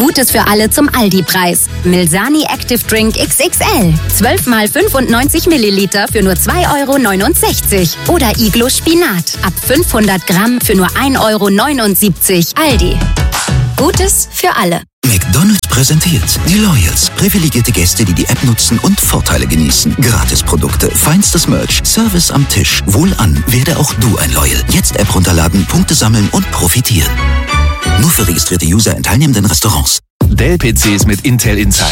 Gutes für alle zum Aldi-Preis. Milsani Active Drink XXL. 12 mal 95 Milliliter für nur 2,69 €. Oder Iglo Spinat. Ab 500 Gramm für nur 1,79 €. Aldi. Gutes für alle. McDonald's präsentiert die Loyals. Privilegierte Gäste, die die App nutzen und Vorteile genießen. Gratisprodukte, feinstes Merch, Service am Tisch. Wohlan, werde auch du ein Loyal. Jetzt App runterladen, Punkte sammeln und profitieren. Nur für registrierte User in teilnehmenden Restaurants. Dell-PCs mit Intel Inside.